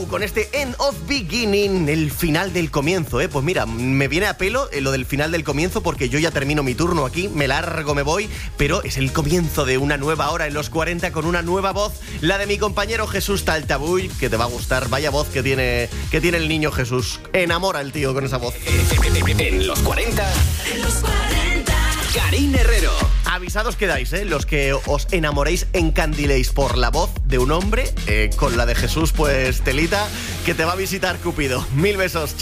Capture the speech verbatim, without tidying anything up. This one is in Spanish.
Show con este End of Beginning, el final del comienzo, ¿eh? Pues mira, me viene a pelo lo del final del comienzo porque yo ya termino mi turno aquí, me largo, me voy, pero es el comienzo de una nueva hora en los cuarenta con una nueva voz, la de mi compañero Jesús Taltabull, que te va a gustar, vaya voz que tiene, que tiene el niño Jesús. Enamora el tío con esa voz. En los cuarenta, en los cuarenta, Karin Herrero. Avisados quedáis, ¿eh? Los que os enamoréis, encandiléis por la voz de un hombre, eh, con la de Jesús, pues telita, que te va a visitar Cupido. Mil besos.